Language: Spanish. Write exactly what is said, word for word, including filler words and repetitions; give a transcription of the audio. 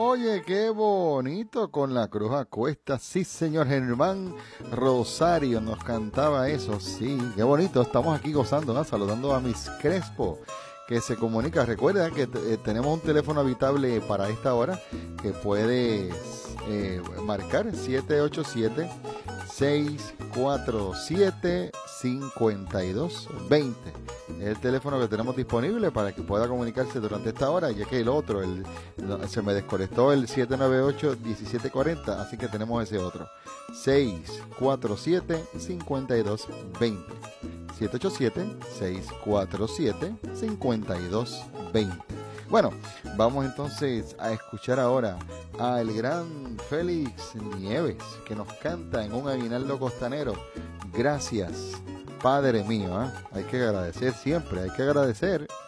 Oye, qué bonito con la cruz a cuesta. Sí, señor Germán Rosario nos cantaba eso. Sí, qué bonito. Estamos aquí gozando, ¿no? Saludando a Miss Crespo, que se comunica. Recuerda que eh, tenemos un teléfono habitable para esta hora que puedes eh, marcar siete ocho siete, seis cuatro siete, cinco dos dos cero. Es el teléfono que tenemos disponible para que pueda comunicarse durante esta hora, ya que el otro, el, se me desconectó el siete nueve ocho, diecisiete cuarenta, así que tenemos ese otro. seis cuatro siete, cinco dos dos cero. siete ocho siete, seis cuatro siete, cinco dos dos cero. Bueno, vamos entonces a escuchar ahora al gran Félix Nieves, que nos canta en un aguinaldo costanero. Gracias, Padre mío, ¿eh? Hay que agradecer siempre, hay que agradecer.